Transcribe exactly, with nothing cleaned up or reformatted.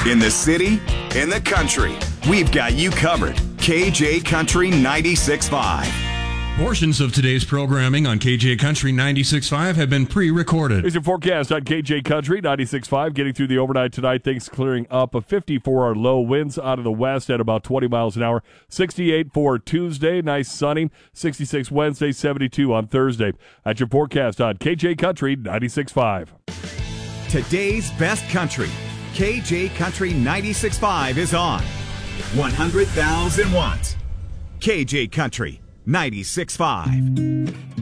In the city, in the country, we've got you covered. K J Country ninety-six point five. Portions of today's programming on K J Country ninety-six point five have been pre-recorded. Here's your forecast on K J Country ninety-six point five. Getting through the overnight tonight, things clearing up. A fifty for our low, winds out of the west at about twenty miles an hour. sixty-eight for Tuesday, nice sunny. sixty-six Wednesday, seventy-two on Thursday. That's your forecast on K J Country ninety-six point five. Today's best country. K J Country ninety-six point five is on. one hundred thousand watts. K J Country ninety-six point five.